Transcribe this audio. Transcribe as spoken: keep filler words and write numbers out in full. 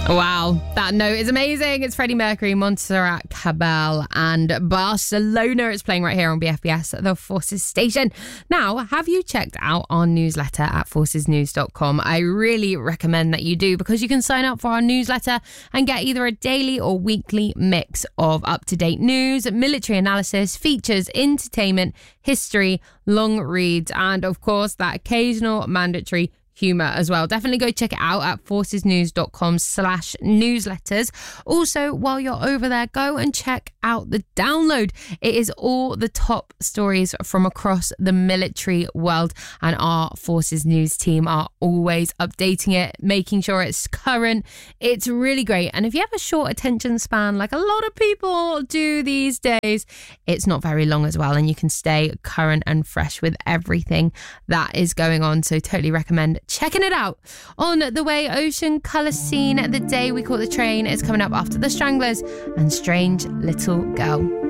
Wow, that note is amazing. It's Freddie Mercury, Montserrat Cabell and Barcelona. It's playing right here on B F B S, the Forces station. Now, have you checked out our newsletter at forces news dot com? I really recommend that you do, because you can sign up for our newsletter and get either a daily or weekly mix of up-to-date news, military analysis, features, entertainment, history, long reads, and of course that occasional mandatory humour as well. Definitely go check it out at forces news dot com slash newsletters. Also, while you're over there, go and check out the download. It is all the top stories from across the military world, and our Forces News team are always updating it, making sure it's current. It's really great. And if you have a short attention span, like a lot of people do these days, it's not very long as well, and you can stay current and fresh with everything that is going on. So totally recommend checking it out. On the way, Ocean Colour Scene, The Day We Caught the Train is coming up after The Stranglers and Strange Little Girl.